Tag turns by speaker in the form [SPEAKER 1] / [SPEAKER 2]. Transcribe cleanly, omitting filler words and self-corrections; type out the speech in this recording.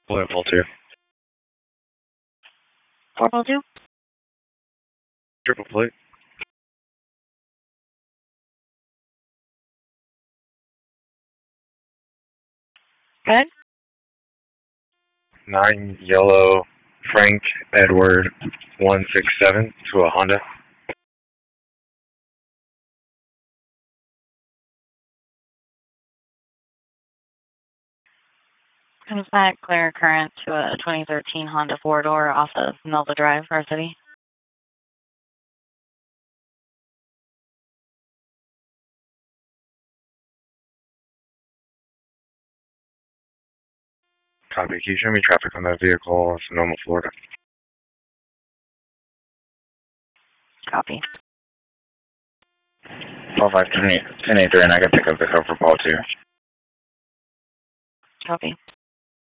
[SPEAKER 1] Bullet Pole 2.
[SPEAKER 2] 402?
[SPEAKER 1] Triple plate.
[SPEAKER 2] Go ahead.
[SPEAKER 1] 9 yellow Frank Edward 167 to a Honda.
[SPEAKER 2] Comes back clear current to a 2013 Honda 4-door off of Melva Drive, Our City.
[SPEAKER 1] Copy. Can you show me traffic on that vehicle? Sonoma, Florida.
[SPEAKER 2] Copy.
[SPEAKER 1] 1083, and I can pick up the car for Paul 2.
[SPEAKER 2] Copy.